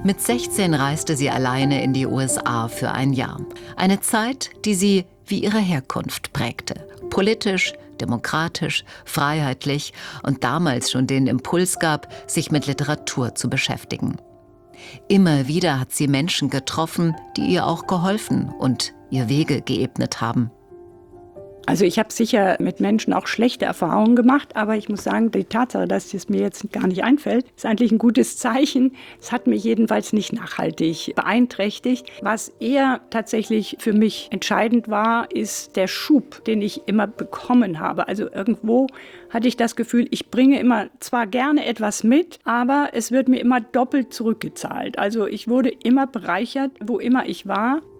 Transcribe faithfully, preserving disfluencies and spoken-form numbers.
Mit sechzehn reiste sie alleine in die U S A für ein Jahr. Eine Zeit, die sie wie ihre Herkunft prägte. Politisch, demokratisch, freiheitlich und damals schon den Impuls gab, sich mit Literatur zu beschäftigen. Immer wieder hat sie Menschen getroffen, die ihr auch geholfen und ihr Wege geebnet haben. Also ich habe sicher mit Menschen auch schlechte Erfahrungen gemacht, aber ich muss sagen, die Tatsache, dass es mir jetzt gar nicht einfällt, ist eigentlich ein gutes Zeichen. Es hat mich jedenfalls nicht nachhaltig beeinträchtigt. Was eher tatsächlich für mich entscheidend war, ist der Schub, den ich immer bekommen habe. Also irgendwo hatte ich das Gefühl, ich bringe immer zwar gerne etwas mit, aber es wird mir immer doppelt zurückgezahlt. Also ich wurde immer bereichert, wo immer ich war.